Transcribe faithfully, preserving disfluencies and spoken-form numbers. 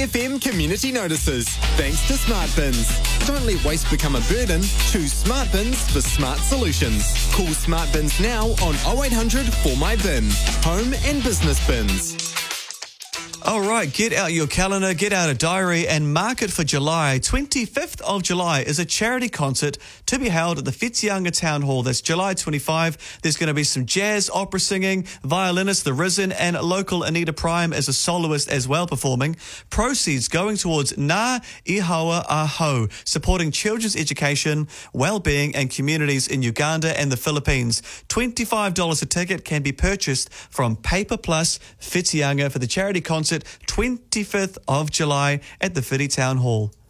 Footy F M community notices. Thanks to Smart Bins. Don't let waste become a burden. Choose Smart Bins for smart solutions. Call Smart Bins now on oh eight hundred four my bin. Home and business bins. All right, get out your calendar, get out a diary and mark it for July. twenty-fifth of July is a charity concert to be held at the Whitianga Town Hall. That's July twenty-fifth. There's going to be some jazz, opera singing, violinist The Risen and local Anita Prime as a soloist as well performing. Proceeds going towards Ngā Ihaua Aho, supporting children's education, well-being and communities in Uganda and the Philippines. twenty-five dollars a ticket can be purchased from Paper Plus Whitianga for the charity concert twenty-fifth of July at the Whiti Town Hall.